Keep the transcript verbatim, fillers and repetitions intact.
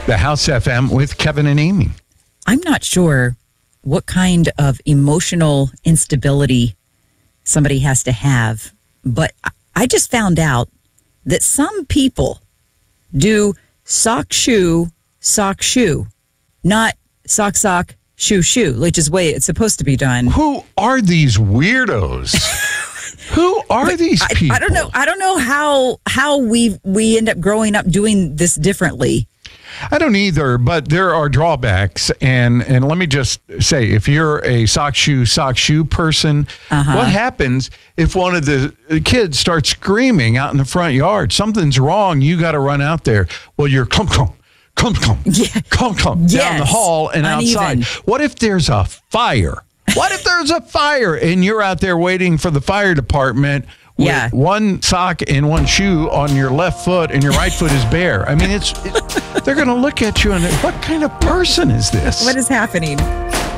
The House F M with Kevin and Amy. I'm not sure what kind of emotional instability somebody has to have, but I just found out that some people do sock shoe, sock shoe, not sock sock, shoe shoe, which is the way it's supposed to be done. Who are these weirdos? Who are but these people? I, I don't know. I don't know how how we we end up growing up doing this differently. I don't either, but there are drawbacks. And, and let me just say, if you're a sock shoe, sock shoe person, uh-huh. what happens if one of the kids starts screaming out in the front yard? Something's wrong. You got to run out there. Well, you're come, come, come, come, yeah. come, come yes. down the hall and Uneven. outside. What if there's a fire? What if there's a fire and you're out there waiting for the fire department with yeah. one sock and one shoe on your left foot and your right foot is bare? I mean, it's it, they're going to look at you and what kind of person is this? What is happening?